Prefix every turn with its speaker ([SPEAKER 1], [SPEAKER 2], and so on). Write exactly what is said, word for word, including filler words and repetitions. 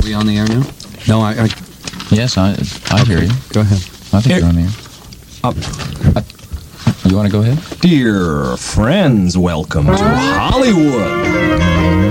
[SPEAKER 1] we on the air now? No, I... I
[SPEAKER 2] Yes, I I
[SPEAKER 1] okay,
[SPEAKER 2] hear you.
[SPEAKER 1] Go ahead.
[SPEAKER 2] I think
[SPEAKER 3] Here-
[SPEAKER 2] you're on the air.
[SPEAKER 3] Uh,
[SPEAKER 2] You want to go ahead?
[SPEAKER 3] Dear friends, welcome to Hollywood.